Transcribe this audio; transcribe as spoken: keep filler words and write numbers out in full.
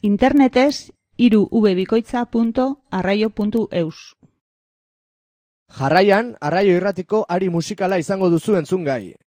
internetez hiru v bikoitza puntu arraio puntu eus. Jarraian, Arraio Irratiko ari musikala izango duzu entzungai.